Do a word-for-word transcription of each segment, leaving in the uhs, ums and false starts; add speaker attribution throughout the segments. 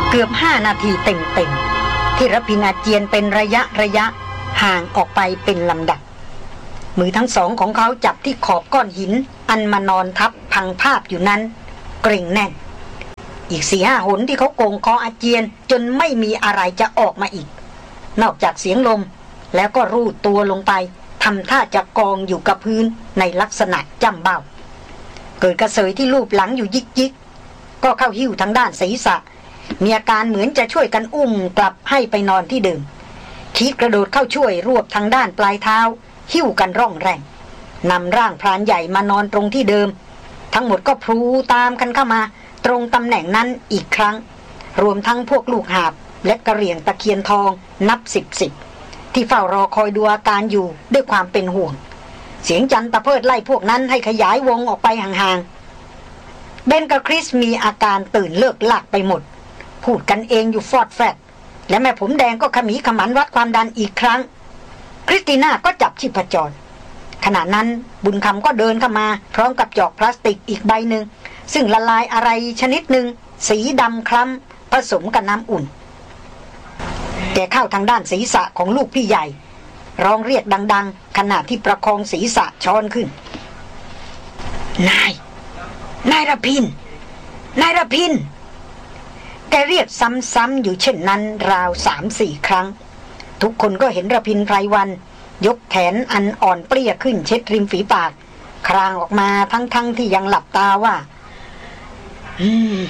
Speaker 1: เกือบห้านาทีเต็มๆที่ระพินอาเจียนเป็นระยะระยะห่างออกไปเป็นลำดับมือทั้งสองของเขาจับที่ขอบก้อนหินอันมานอนทับพังภาพอยู่นั้นเกร็งแน่นอีกสี่ห้าหนที่เขาโกงคออาเจียนจนไม่มีอะไรจะออกมาอีกนอกจากเสียงลมแล้วก็รูดตัวลงไปทำท่าจะกองอยู่กับพื้นในลักษณะจ้ำเบ้าเกิดกระเสยที่ลูบหลังอยู่ยิกยิกก็เข้าหิ้วทางด้านศีรษะมีอาการเหมือนจะช่วยกันอุ้มกลับให้ไปนอนที่เดิมคิดกระโดดเข้าช่วยรวบทางด้านปลายเท้าหิ้วกันร่องแรงนำร่างพรานใหญ่มานอนตรงที่เดิมทั้งหมดก็พลูตามกันเข้ามาตรงตำแหน่งนั้นอีกครั้งรวมทั้งพวกลูกหาบและกระเหรี่ยงตะเคียนทองนับสิบสิบที่เฝ้ารอคอยดูอาการอยู่ด้วยความเป็นห่วงเสียงจันตะเพิดไล่พวกนั้นให้ขยายวงออกไปห่างๆเบนกับคริสมีอาการตื่นเลิกลากไปหมดพูดกันเองอยู่ฟอดแฟดและแม่ผมแดงก็ขมีขมันวัดความดันอีกครั้งคริสติน่าก็จับชีพจรขณะนั้นบุญคำก็เดินเข้ามาพร้อมกับจอกพลาสติกอีกใบหนึ่งซึ่งละลายอะไรชนิดหนึ่งสีดำคล้ำผสมกับน้ำอุ่นแกเข้าทางด้านศีรษะของลูกพี่ใหญ่ร้องเรียกดังๆขณะที่ประคองศีรษะช้อนขึ้นนายนายระพินนายระพินแกเรียกซ้ำๆอยู่เช่นนั้นราวสามสี่ครั้งทุกคนก็เห็นระพินไพรวันยกแขนอันอ่อนเปรี้ยขึ้นเช็ดริมฝีปากครางออกมาทั้งๆ ท, ที่ยังหลับตาว่าอืม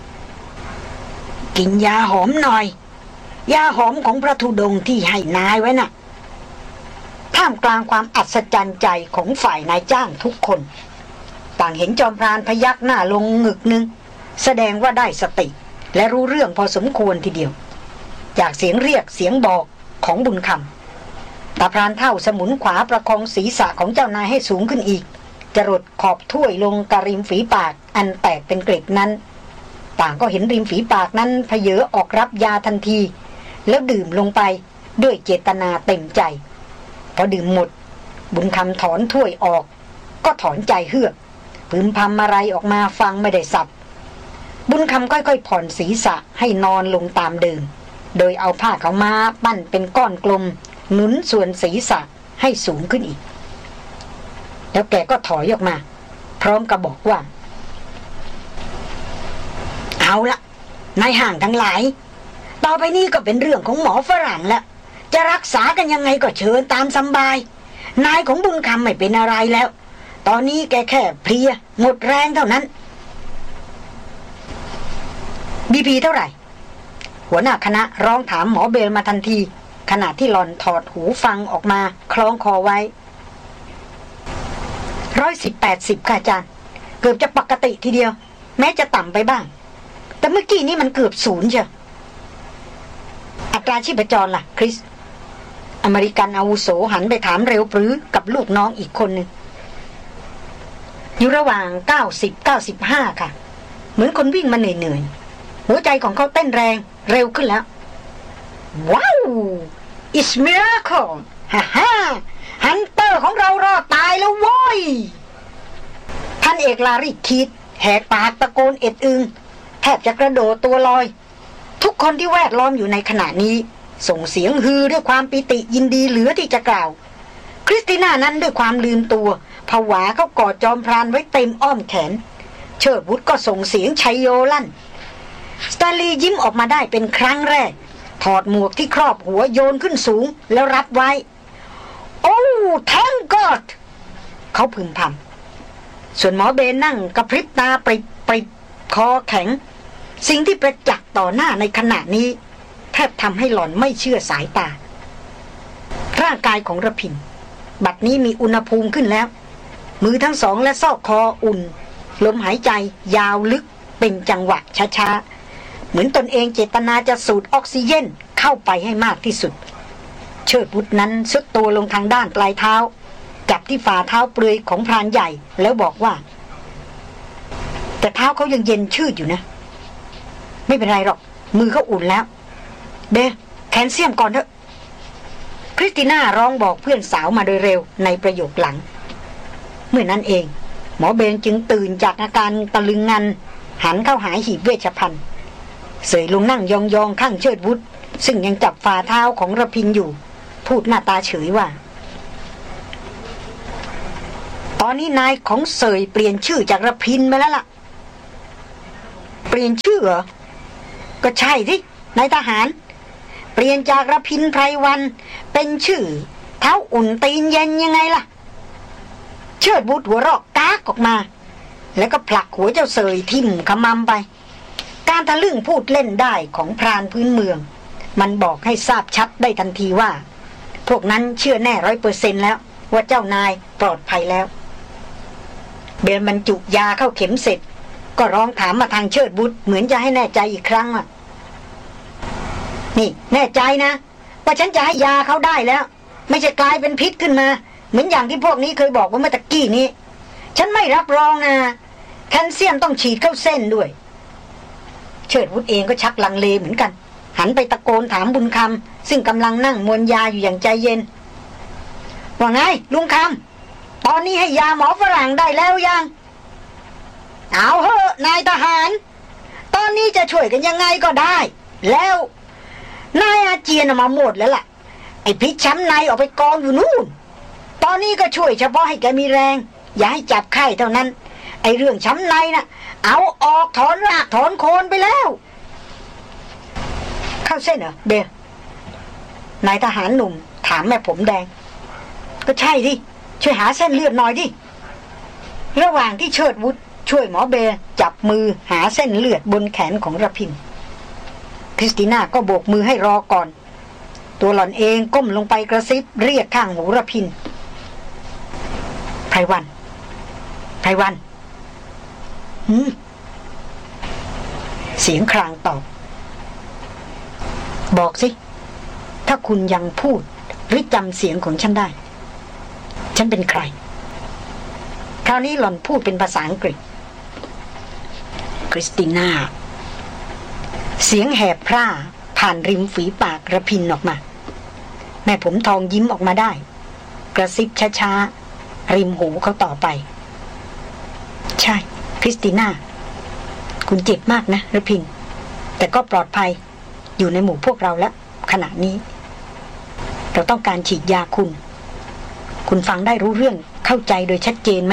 Speaker 1: กินยาหอมหน่อยยาหอมของพระธุดงค์ที่ให้นายไว้น่ะท่ามกลางความอัศจรรย์ใจของฝ่ายนายจ้างทุกคนต่างเห็นจอมพรานพยักหน้าลงงึกนึงแสดงว่าได้สติและรู้เรื่องพอสมควรทีเดียวจากเสียงเรียกเสียงบอกของบุญคำตาพรานเท่าสมุนขวาประคองศีรษะของเจ้านายให้สูงขึ้นอีกจรดขอบถ้วยลงกระริมฝีปากอันแตกเป็นเกล็ดนั้นต่างก็เห็นริมฝีปากนั้นเพเยอออกรับยาทันทีแล้วดื่มลงไปด้วยเจตนาเต็มใจพอดื่มหมดบุญคำถอนถ้วยออกก็ถอนใจเฮือกพึมพำอะไรออกมาฟังไม่ได้สับบุญคำค่อยๆผ่อนศีรษะให้นอนลงตามเดิมโดยเอาผ้าขาวม้าปั้นเป็นก้อนกลมหนุนส่วนศีรษะให้สูงขึ้นอีกแล้วแกก็ถอยออกมาพร้อมกับบอกว่าเอาละนายห่างทั้งหลายต่อไปนี้ก็เป็นเรื่องของหมอฝรั่งแล้วจะรักษากันยังไงก็เชิญตามสบายนายของบุญคำไม่เป็นอะไรแล้วตอนนี้แกแค่เพลียหมดแรงเท่านั้นบีพีเท่าไหร่หัวหน้าคณะร้องถามหมอเบลมาทันทีขณะที่หล่อนถอดหูฟังออกมาคล้องคอไว้ร้อยสิบแปดสิบค่ะอาจารย์เกือบจะปกติทีเดียวแม้จะต่ำไปบ้างแต่เมื่อกี้นี้มันเกือบศูนย์เชียวอัตราชีพจรล่ะคริสอเมริกันอาวุโสหันไปถามเร็วปรือกับลูกน้องอีกคนนึงอยู่ระหว่างเก้าสิบ เก้าสิบห้าค่ะเหมือนคนวิ่งมาเหนื่อยๆหัวใจของเขาเต้นแรงเร็วขึ้นแล้วว้าว it's miracle ฮ่าฮ่าฮันเตอร์ของเรารอดตายแล้วโว้ยท่านเอกลาริคิดแหกปากตะโกนเอ็ดอึงแทบจะกระโดดตัวลอยทุกคนที่แวดล้อมอยู่ในขณะนี้ส่งเสียงฮือด้วยความปิติยินดีเหลือที่จะกล่าวคริสติน่านั้นด้วยความลืมตัวผวาเข้ากอดจอมพรานไว้เต็มอ้อมแขนเชิดวุฒก็ส่งเสียงชัยโยลั่นสแตนลีย์ยิ้มออกมาได้เป็นครั้งแรกถอดหมวกที่ครอบหัวโยนขึ้นสูงแล้วรับไว้โอ้แทงกอดเขาพึมพำส่วนหมอเบนนั่งกระพริบตาปริบปริบคอแข็งสิ่งที่ประจักษ์ต่อหน้าในขณะนี้แทบทำให้หล่อนไม่เชื่อสายตาร่างกายของระพินบัดนี้มีอุณหภูมิขึ้นแล้วมือทั้งสองและซอกคออุ่นลมหายใจยาวลึกเป็นจังหวะช้าๆเหมือนตนเองเจตนาจะสูดออกซิเจนเข้าไปให้มากที่สุดเชิดวุฒนั้นซุดตัวลงทางด้านปลายเท้าจับที่ฝ่าเท้าเปลือยของพรานใหญ่แล้วบอกว่าแต่เท้าเขายังเย็นชืดอยู่นะไม่เป็นไรหรอกมือเขาอุ่นแล้วเบลแคลเซียมก่อนเถอะคริสติน่าร้องบอกเพื่อนสาวมาโดยเร็วในประโยคหลังเมื่อนั้นเองหมอเบนจึงตื่นจากอาการตะลึงงันหันเข้าหาหีบเวชภัณฑ์เสยลงนั่งยองๆข้างเชิดวุฒซึ่งยังจับฝ่าเท้าของระพินอยู่พูดหน้าตาเฉยว่าตอนนี้นายของเสยเปลี่ยนชื่อจากระพินไปแล้วล่ะเปลี่ยนชื่อเหรอก็ใช่สินายทหารเปลี่ยนจากระพินไพรวันเป็นชื่อเท้าอุ่นตีนเย็นยังไงล่ะเชิดวุฒหัวเราะกากออกมาแล้วก็ผลักหัวเจ้าเสยทิ่มขมำไปการทะลึ่งพูดเล่นได้ของพรานพื้นเมืองมันบอกให้ทราบชัดได้ทันทีว่าพวกนั้นเชื่อแน่ร้อยเปอร์เซ็นต์แล้วว่าเจ้านายปลอดภัยแล้วเบลบรรจุยาเข้าเข็มเสร็จก็ร้องถามมาทางเชิดบุตรเหมือนจะให้แน่ใจอีกครั้งอ่ะนี่แน่ใจนะว่าฉันจะให้ยาเขาได้แล้วไม่ใช่กลายเป็นพิษขึ้นมาเหมือนอย่างที่พวกนี้เคยบอกว่าเมื่อตะกี้นี้ฉันไม่รับรองนะแคลเซียมต้องฉีดเข้าเส้นด้วยเชิดวุฒเองก็ชักลังเลเหมือนกันหันไปตะโกนถามบุญคำซึ่งกำลังนั่งมวนยาอยู่อย่างใจเย็นว่าไงลุงคำตอนนี้ให้ยาหมอฝรั่งได้แล้วยังเอาเถอะนายทหารตอนนี้จะช่วยกันยังไงก็ได้แล้วนายอาเจียนออกมาหมดแล้วล่ะไอ้พิษช้ำในออกไปกองอยู่นู่นตอนนี้ก็ช่วยเฉพาะให้แกมีแรงอย่าให้จับไข้เท่านั้นไอ้เรื่องช้ำในน่ะเอาออกถอนรากถอนโคนไปแล้วเข้าเส้นเหรอเบลนายทหารหนุ่มถามแม่ผมแดงก็ใช่ดิช่วยหาเส้นเลือดหน่อยดิระหว่างที่เชิดวุฒช่วยหมอเบลจับมือหาเส้นเลือดบนแขนของระพินคริสติน่าก็โบกมือให้รอก่อนตัวหล่อนเองก้มลงไปกระซิบเรียกข้างหูระพินไพรวันไพรวันหืมเสียงคลางตอบบอกสิถ้าคุณยังพูดหรือจำเสียงของฉันได้ฉันเป็นใครคราวนี้หล่อนพูดเป็นภาษาอังกฤษคริสติน่าเสียงแหบพร่าผ่านริมฝีปากระพินออกมาแม่ผมทองยิ้มออกมาได้กระซิบช้าๆริมหูเขาต่อไปใช่คริสติน่าคุณเจ็บมากนะระพินแต่ก็ปลอดภัยอยู่ในหมู่พวกเราแล้วขณะนี้เราต้องการฉีดยาคุณคุณฟังได้รู้เรื่องเข้าใจโดยชัดเจนไหม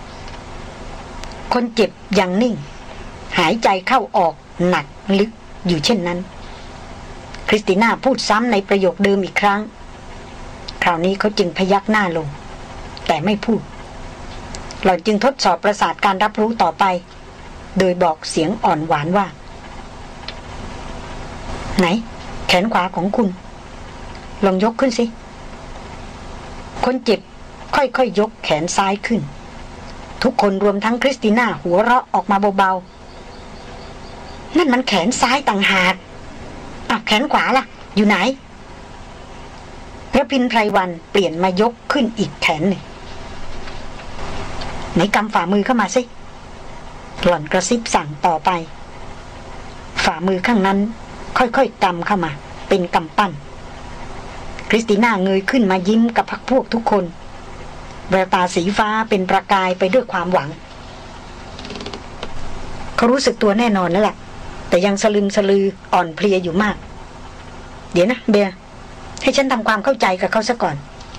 Speaker 1: คนเจ็บยังนิ่งหายใจเข้าออกหนักลึกอยู่เช่นนั้นคริสติน่าพูดซ้ำในประโยคเดิมอีกครั้งคราวนี้เขาจึงพยักหน้าลงแต่ไม่พูดหล่อนจึงทดสอบประสาทการรับรู้ต่อไปโดยบอกเสียงอ่อนหวานว่าไหนแขนขวาของคุณลองยกขึ้นสิคนเจ็บค่อยๆ ย, ยกแขนซ้ายขึ้นทุกคนรวมทั้งคริสติน่าหัวเราะออกมาเบาๆนั่นมันแขนซ้ายต่างหากอ่ะแขนขวาล่ะอยู่ไหนพระพินไพรวันเปลี่ยนมายกขึ้นอีกแขนหนึ่งไหนกำฝ่ามือเข้ามาสิหล่อนกระซิบสั่งต่อไปฝ่ามือข้างนั้นค่อยๆกำเข้ามาเป็นกำปั้นคริสติน่าเงยขึ้นมายิ้มกับพรรคพวกทุกคนแววตาสีฟ้าเป็นประกายไปด้วยความหวังเขารู้สึกตัวแน่นอนแล้วล่ะแต่ยังสลึมสลืออ่อนเพลียอยู่มากเดี๋ยวนะเบียร์ให้ฉันทำความเข้าใจกับเขาซะก่อน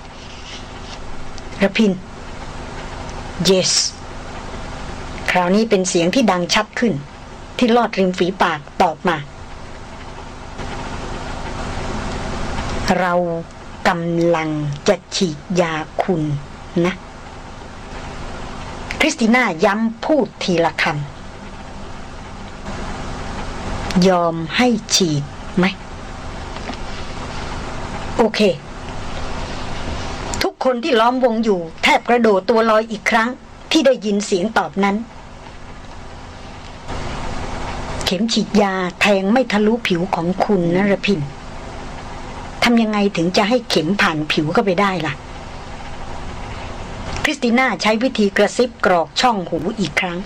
Speaker 1: ระพิน yes คราวนี้เป็นเสียงที่ดังชัดขึ้นที่ลอดริมฝีปากตอบมาเรากำลังจะฉีดยาคุณนะคริสติน่าย้ำพูดทีละคำยอมให้ฉีดไหมโอเคทุกคนที่ล้อมวงอยู่แทบกระโดดตัวลอยอีกครั้งที่ได้ยินเสียงตอบนั้นเข็มฉีดยาแทงไม่ทะลุผิวของคุณนะระพินทำยังไงถึงจะให้เข็มผ่านผิวเข้าไปได้ล่ะคริสติน่าใช้วิธีกระซิบกรอกช่องหูอีกครั้ง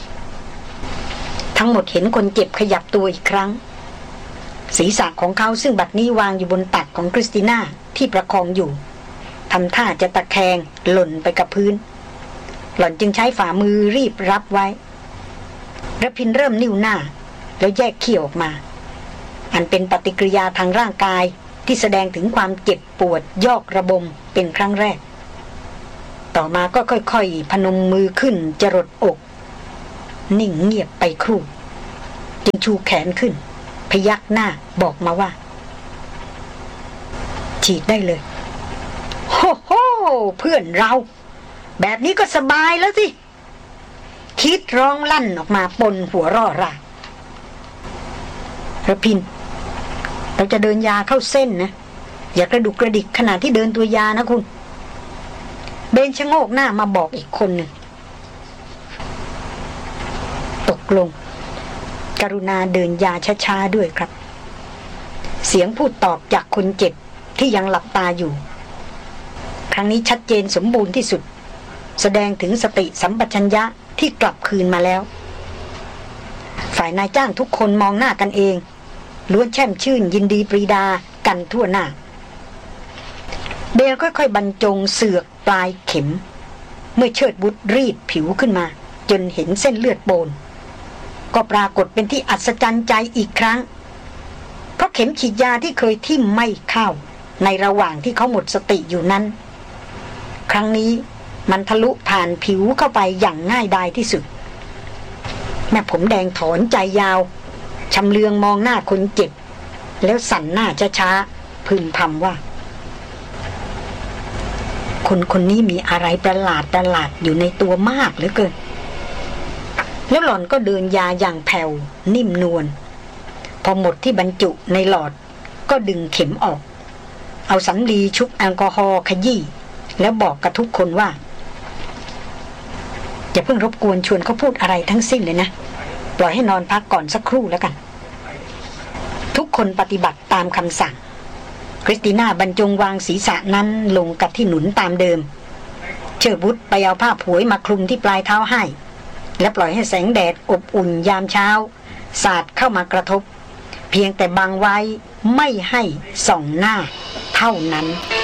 Speaker 1: ทั้งหมดเห็นคนเจ็บขยับตัวอีกครั้งศีรษะของเขาซึ่งบัดนี้วางอยู่บนตักของคริสติน่าที่ประคองอยู่ทำท่าจะตะแคงหล่นไปกับพื้นหล่อนจึงใช้ฝ่ามือรีบรับไว้ระพินเริ่มนิ้วหน้าแล้วแยกเขี้ยวออกมาอันเป็นปฏิกิริยาทางร่างกายที่แสดงถึงความเจ็บปวดยอกระบมเป็นครั้งแรกต่อมาก็ค่อยๆพนมมือขึ้นจรดอกนิ่งเงียบไปครู่จึงชูแขนขึ้นพยักหน้าบอกมาว่าฉีดได้เลยโฮโฮเพื่อนเราแบบนี้ก็สบายแล้วสิคิดร้องลั่นออกมาปนหัวร่อร่าระพินเราจะเดินยาเข้าเส้นนะอย่ากระดุกกระดิกขณะที่เดินตัวยานะคุณเบนชะโงกหน้ามาบอกอีกคนหนึ่งตกลงกรุณาเดินยาช้าๆด้วยครับเสียงพูดตอบจากคนเจ็บที่ยังหลับตาอยู่ครั้งนี้ชัดเจนสมบูรณ์ที่สุดแสดงถึงสติสัมปชัญญะที่กลับคืนมาแล้วฝ่ายนายจ้างทุกคนมองหน้ากันเองล้วนแช่มชื่นยินดีปรีดากันทั่วหน้าเบลค่อยๆบรรจงเสือกปลายเข็มเมื่อเชิดบุตรรีดผิวขึ้นมาจนเห็นเส้นเลือดโปนก็ปรากฏเป็นที่อัศจรรย์ใจอีกครั้งเพราะเข็มฉีดยาที่เคยทิ่มไม่เข้าในระหว่างที่เขาหมดสติอยู่นั้นครั้งนี้มันทะลุผ่านผิวเข้าไปอย่างง่ายดายที่สุดแม่ผมแดงถอนใจยาวชำเลืองมองหน้าคนเจ็บแล้วสั่นหน้าช้าๆพึมพำว่าคนคนนี้มีอะไรประหลาดประหลาดอยู่ในตัวมากเหลือเกินแล้วหล่อนก็เดินยาอย่างแผ่วนิ่มนวลพอหมดที่บรรจุในหลอดก็ดึงเข็มออกเอาสำลีชุบแอลกอฮอล์ขยี้แล้วบอกกับทุกคนว่าอย่าเพิ่งรบกวนชวนเขาพูดอะไรทั้งสิ้นเลยนะปล่อยให้นอนพักก่อนสักครู่แล้วกันทุกคนปฏิบัติตามคำสั่งคริสติน่าบรรจงวางศีรษะนั้นลงกับที่หนุนตามเดิมเชิดบุตรไปเอาผ้าผวยมาคลุมที่ปลายเท้าให้และปล่อยให้แสงแดดอบอุ่นยามเช้าสาดเข้ามากระทบเพียงแต่บังไว้ไม่ให้ส่องหน้าเท่านั้น